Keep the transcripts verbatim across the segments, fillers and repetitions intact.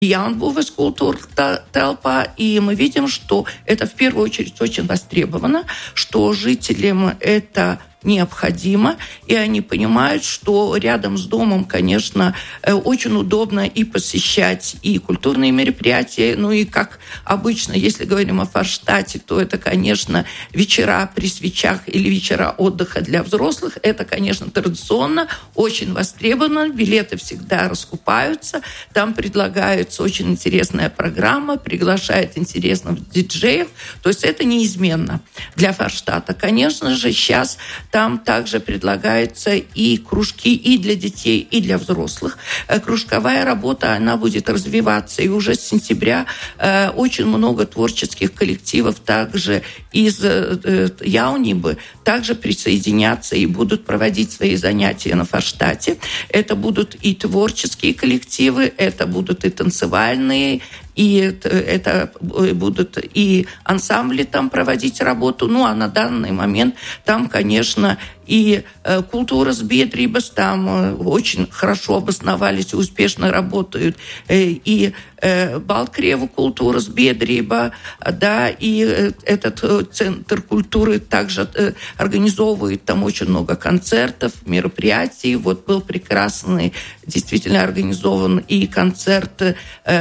Jaunbūves культура телпа, и мы видим, что это в первую очередь очень востребовано, что жителям это необходимо, и они понимают, что рядом с домом, конечно, очень удобно и посещать и культурные мероприятия, ну и как обычно, если говорим о Форштадте, то это, конечно, вечера при свечах или вечера отдыха для взрослых. Это, конечно, традиционно, очень востребовано, билеты всегда раскупаются, там предлагается очень интересная программа, приглашает интересных диджеев, то есть это неизменно для Форштадта. Конечно же, сейчас там также предлагаются и кружки и для детей, и для взрослых. Кружковая работа, она будет развиваться. И уже с сентября э, очень много творческих коллективов также из э, Jaunībā также присоединятся и будут проводить свои занятия на Форштадте. Это будут и творческие коллективы, это будут и танцевальные, и это будут и ансамбли там проводить работу. Ну, а на данный момент там, конечно, и культуras biedrības там очень хорошо обосновались и успешно работают. И Baltkrievу культурас biedrība, да, и этот центр культуры также организовывает там очень много концертов, мероприятий. Вот был прекрасный, действительно организован и концерт,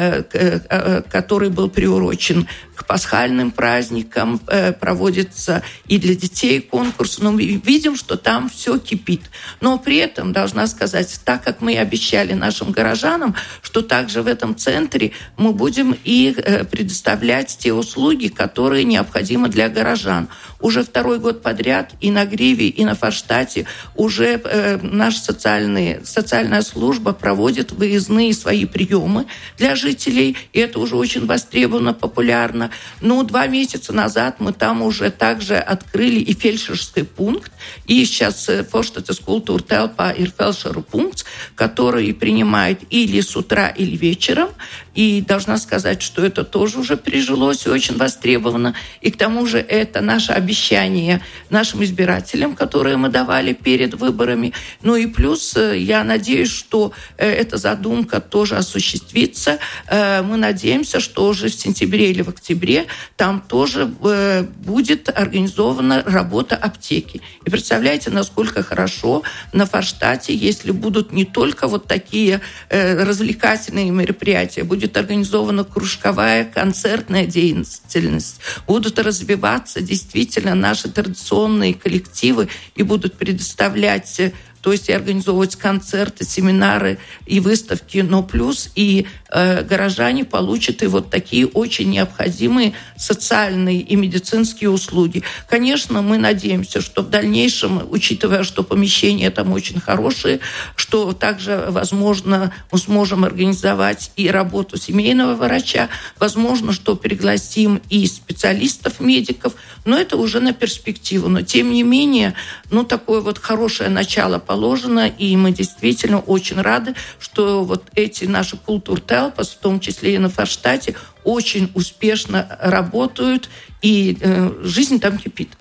который был приурочен к пасхальным праздникам, проводится и для детей конкурс. Но мы видим, что там все кипит. Но при этом, должна сказать, так как мы обещали нашим горожанам, что также в этом центре мы будем и предоставлять те услуги, которые необходимы для горожан. Уже второй год подряд и на Гриве, и на Форштадте уже э, наша социальная, социальная служба проводит выездные свои приемы для жителей, и это уже очень востребовано, популярно. Но два месяца назад мы там уже также открыли и фельдшерский пункт, и сейчас Форштадтес культура телпа ir фельдшеру пункт, который принимает или с утра, или вечером, и должна сказать, что это тоже уже прижилось и очень востребовано, и к тому же это наше обещание нашим избирателям, которые мы давали перед выборами. Ну и плюс я надеюсь, что эта задумка тоже осуществится. Мы надеемся, что уже в сентябре или в октябре там тоже будет организована работа аптеки. И представляете, насколько хорошо на Форштадте, если будут не только вот такие развлекательные мероприятия, будет организована кружковая концертная деятельность, будут развиваться действительно наши традиционные коллективы и будут предоставлять, то есть и организовывать концерты, семинары и выставки, но плюс и э, горожане получат и вот такие очень необходимые социальные и медицинские услуги. Конечно, мы надеемся, что в дальнейшем, учитывая, что помещения там очень хорошие, что также, возможно, мы сможем организовать и работу семейного врача, возможно, что пригласим и специалистов, медиков, но это уже на перспективу. Но, тем не менее, ну, такое вот хорошее начало положено, и мы действительно очень рады, что вот эти наши культуртелпас, в том числе и на Форштадте, очень успешно работают, и э, жизнь там кипит.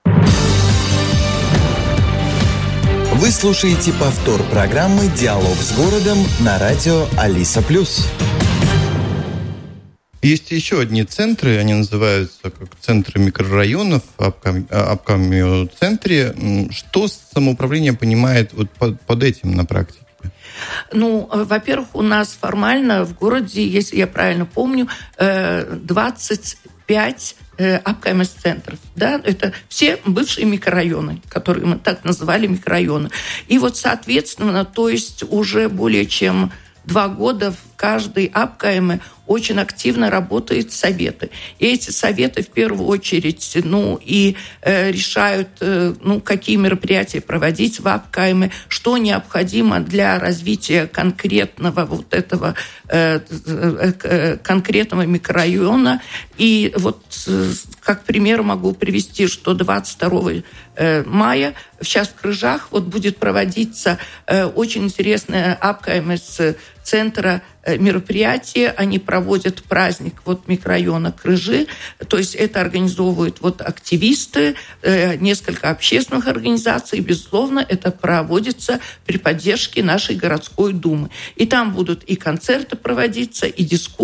Вы слушаете повтор программы «Диалог с городом» на радио Алиса Плюс. Есть еще одни центры, они называются как центры микрорайонов, Апкамью-центре. Что самоуправление понимает вот под, под этим на практике? Ну, во-первых, у нас формально в городе, если я правильно помню, двадцать пять Апкамьес-центров. Да? Это все бывшие микрорайоны, которые мы так называли микрорайоны. И вот, соответственно, то есть уже более чем два года в каждой Апкаме очень активно работают советы. И эти советы в первую очередь ну, и э, решают, э, ну, какие мероприятия проводить в Апкаме, что необходимо для развития конкретного вот этого э, э, конкретного микрорайона. И вот э, как пример могу привести, что двадцать второго мая сейчас в Крыжах вот будет проводиться э, очень интересная Апкамьес центра мероприятия. Они проводят праздник вот микрорайона Крыжи. То есть это организовывают вот активисты, несколько общественных организаций. Безусловно, это проводится при поддержке нашей городской думы. И там будут и концерты проводиться, и дискуссии.